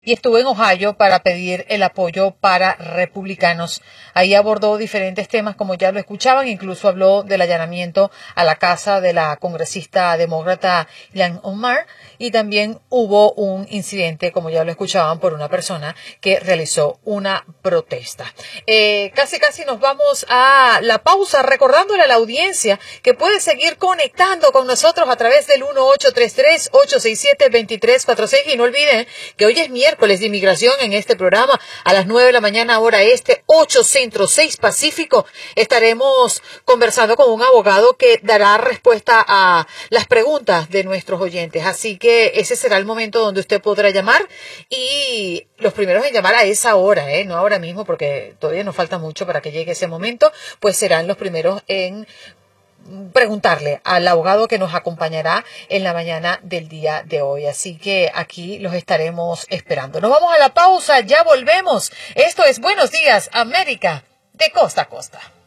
y estuvo en Ohio para pedir el apoyo para republicanos. Ahí abordó diferentes temas, como ya lo escuchaban, incluso habló del allanamiento a la casa de la congresista demócrata Ilhan Omar, y también hubo un incidente, como ya lo escuchaban, por una persona que realizó una protesta. Casi nos vamos a la pausa, recordándole a la audiencia que puede seguir conectando con nosotros a través del 1833-867-2346, y no olviden que hoy es miércoles de inmigración en este programa a las 9 de la mañana hora este, 8 centro, 6 pacífico. Estaremos conversando con un abogado que dará respuesta a las preguntas de nuestros oyentes. Así que ese será el momento donde usted podrá llamar, y los primeros en llamar a esa hora, no ahora mismo porque todavía nos falta mucho para que llegue ese momento, pues serán los primeros en preguntarle al abogado que nos acompañará en la mañana del día de hoy. Así que aquí los estaremos esperando. Nos vamos a la pausa, ya volvemos. Esto es Buenos Días, América, de costa a costa.